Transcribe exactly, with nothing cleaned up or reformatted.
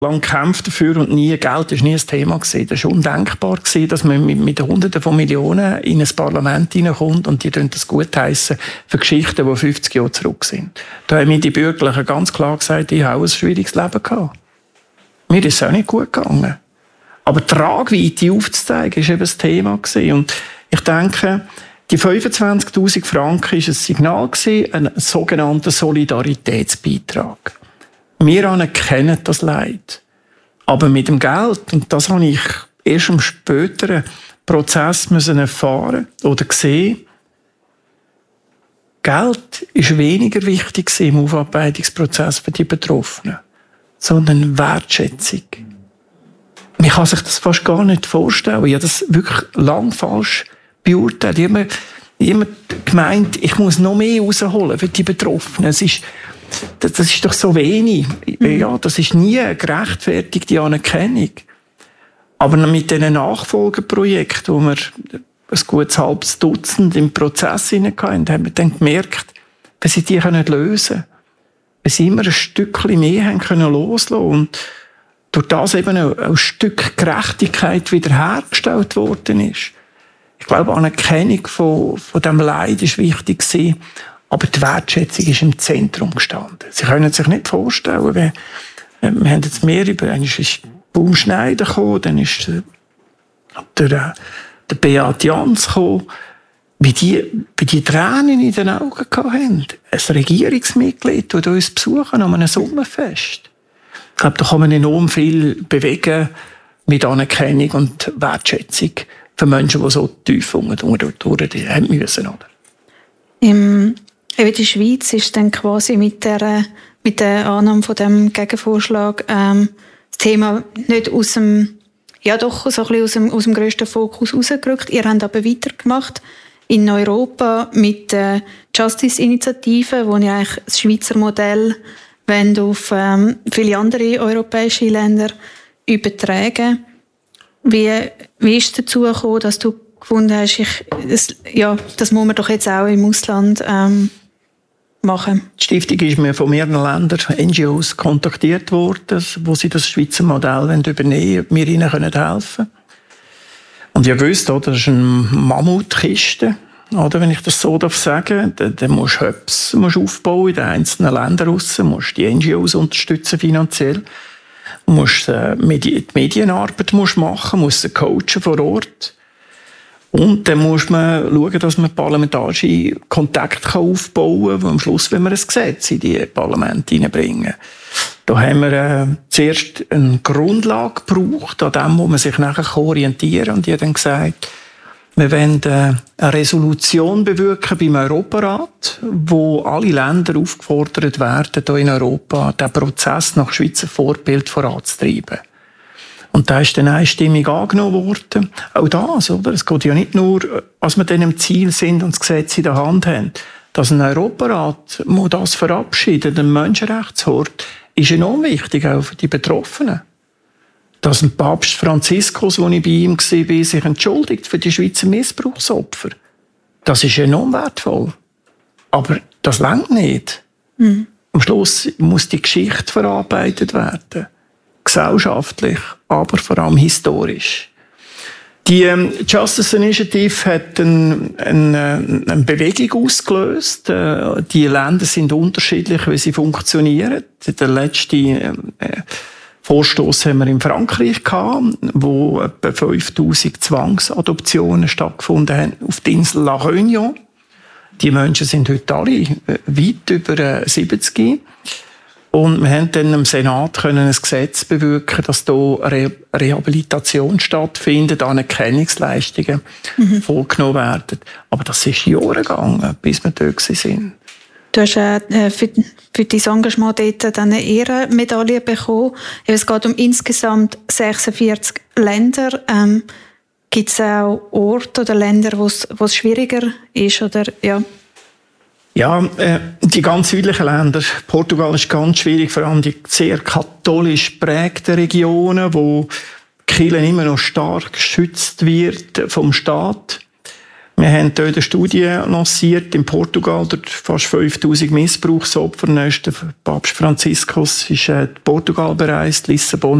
lange gekämpft dafür und nie Geld ist nie ein Thema gewesen. Das war undenkbar gewesen, dass man mit, mit Hunderten von Millionen in ein Parlament hineinkommt und die das gutheissen für Geschichten, die fünfzig Jahre zurück sind. Da haben mir die Bürgerlichen ganz klar gesagt, ich habe ein schwieriges Leben gehabt. Mir ist es auch nicht gut gegangen. Aber die Tragweite aufzuzeigen, war eben das Thema gewesen. Und ich denke, die fünfundzwanzigtausend Franken war ein Signal gewesen, ein sogenannter Solidaritätsbeitrag. Wir anerkennen das Leid. Aber mit dem Geld, und das habe ich erst im späteren Prozess müssen erfahren oder sehen, Geld ist weniger wichtig im Aufarbeitungsprozess für die Betroffenen, sondern Wertschätzung. Man kann sich das fast gar nicht vorstellen. Ich habe das wirklich lang falsch beurteilt. Ich habe immer gemeint, ich muss noch mehr rausholen für die Betroffenen. Es ist Das ist doch so wenig. Ja, das ist nie eine gerechtfertigte Anerkennung. Aber mit diesen Nachfolgeprojekten, wo wir ein gutes halbes Dutzend im Prozess hinein haben wir dann gemerkt, wenn sie die lösen können, wenn sie immer ein Stückchen mehr haben können loslassen und durch das eben auch ein Stück Gerechtigkeit wiederhergestellt worden ist. Ich glaube, Anerkennung von, von diesem Leid ist wichtig gewesen. Aber die Wertschätzung ist im Zentrum gestanden. Sie können sich nicht vorstellen, wie, äh, wir haben jetzt mehr über, einmal ist Baum Schneider gekommen, dann ist der, der, der Beat Jans gekommen, wie die, wie die Tränen in den Augen hatten. Ein Regierungsmitglied, das uns besuchen an einem Sommerfest. Ich glaube, da kann man enorm viel bewegen mit Anerkennung und Wertschätzung für Menschen, die so tief unten durch die haben müssen, oder? Im Eben die Schweiz ist dann quasi mit der, mit der Annahme von dem Gegenvorschlag ähm, das Thema nicht aus dem, ja doch, so ein bisschen aus dem, aus dem grössten Fokus rausgerückt. Ihr habt aber weitergemacht in Europa mit der Justice-Initiative, wo ihr eigentlich das Schweizer Modell wollt auf ähm, viele andere europäische Länder übertragen. Wie, wie ist es dazu gekommen, dass du gefunden hast, ich, das, ja, das muss man doch jetzt auch im Ausland ähm, machen? Die Stiftung ist mir von mehreren Ländern, N G Os, kontaktiert worden, wo sie das Schweizer Modell übernehmen wollen, ob wir ihnen helfen können. Und ihr wisst, das ist eine Mammutkiste, oder, wenn ich das so sagen darf. Dann musst du Hubs musst aufbauen in den einzelnen Ländern raus, musst die N G Os unterstützen finanziell, musst die Medienarbeit musst machen, musst sie coachen vor Ort. Und dann muss man schauen, dass man parlamentarische Kontakte aufbauen kann, am Schluss, wenn wir ein Gesetz in die Parlamente hineinbringen. Da haben wir äh, zuerst eine Grundlage gebraucht, an dem, wo man sich nachher orientieren kann. Und die haben dann gesagt, wir wollen äh, eine Resolution bewirken beim Europarat, wo alle Länder aufgefordert werden, hier in Europa den Prozess nach Schweizer Vorbild voranzutreiben. Und da ist dann einstimmig angenommen worden. Auch das, oder? Es geht ja nicht nur, als wir dann im Ziel sind und das Gesetz in der Hand haben. Dass ein Europarat das verabschiedet, ein Menschenrechtsort, ist enorm wichtig, auch für die Betroffenen. Dass ein Papst Franziskus, als ich bei ihm war, sich entschuldigt für die Schweizer Missbrauchsopfer. Das ist enorm wertvoll. Aber das reicht nicht. Mhm. Am Schluss muss die Geschichte verarbeitet werden. Gesellschaftlich, aber vor allem historisch. Die ähm, Justice Initiative hat eine, eine, eine Bewegung ausgelöst. Äh, die Länder sind unterschiedlich, wie sie funktionieren. Der letzte äh, Vorstoß haben wir in Frankreich gehabt, wo etwa fünftausend Zwangsadoptionen stattgefunden haben auf der Insel La Réunion. Die Menschen sind heute alle weit über siebzig. Und wir haben dann im Senat können ein Gesetz bewirken, dass hier Re- Rehabilitation stattfindet, Anerkennungsleistungen mhm. vorgenommen werden. Aber das ist Jahre gegangen, bis wir dort waren. Du hast äh, für, für dein Engagement dort eine Ehrenmedaille bekommen. Es geht um insgesamt sechsundvierzig Länder. Ähm, Gibt es auch Orte oder Länder, wo es schwieriger ist? Oder, ja? Ja, äh, die ganz südlichen Länder. Portugal ist ganz schwierig, vor allem die sehr katholisch geprägten Regionen, wo die Kirche immer noch stark geschützt wird vom Staat. Wir haben dort eine Studie lanciert in Portugal, dort fast fünftausend Missbrauchsopfer. Der Papst Franziskus ist in Portugal bereist, Lissabon